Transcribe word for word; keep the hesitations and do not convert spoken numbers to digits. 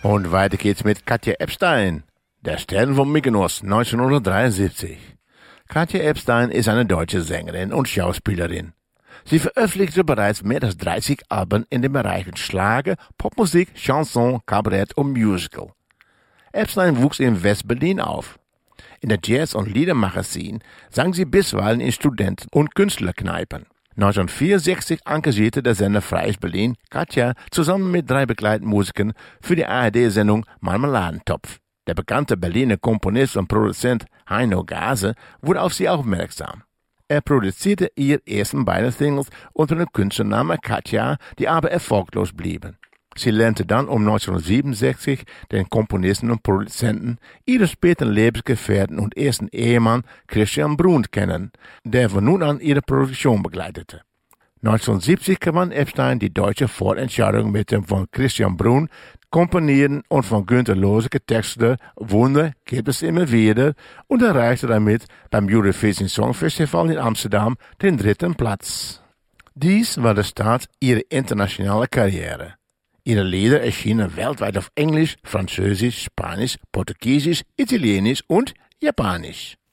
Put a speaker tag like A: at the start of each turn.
A: Und weiter geht's mit Katja Epstein, der Stern von Mykonos, neunzehnhundertdreiundsiebzig. Katja Epstein ist eine deutsche Sängerin und Schauspielerin. Sie veröffentlichte bereits mehr als dreißig Alben in den Bereichen Schlager, Popmusik, Chanson, Kabarett und Musical. Epstein wuchs in West-Berlin auf. In der Jazz- und Liedermagazin sang sie bisweilen in Studenten- und Künstlerkneipen. neunzehnhundertvierundsechzig engagierte der Sender Freies Berlin Katja zusammen mit drei Begleitmusikern für die A R D-Sendung Marmeladentopf. Der bekannte Berliner Komponist und Produzent Heino Gase wurde auf sie aufmerksam. Er produzierte ihre ersten beiden Singles unter dem Künstlernamen Katja, die aber erfolglos blieben. Sie lernte dann um neunzehnhundertsiebenundsechzig den Komponisten und Produzenten, ihren späteren Lebensgefährten und ersten Ehemann Christian Bruhn kennen, der von nun an ihre Produktion begleitete. neunzehnhundertsiebzig gewann Epstein die deutsche Vorentscheidung mit dem von Christian Bruhn komponierten und von Günter Lose getexteten Wunder gibt es immer wieder und erreichte damit beim Eurovision Song Festival in Amsterdam den dritten Platz. Dies war der Start ihrer internationalen Karriere. Ihre Lieder erschienen weltweit auf Englisch, Französisch, Spanisch, Portugiesisch, Italienisch und Japanisch.